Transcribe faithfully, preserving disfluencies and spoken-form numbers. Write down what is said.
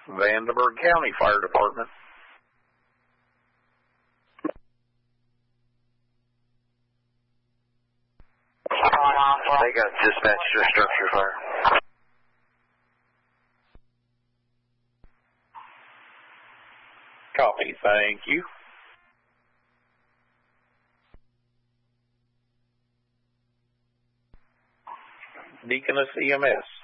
Vandenberg County Fire Department. They got dispatch to structure fire. Copy, thank you. Deaconess E M S.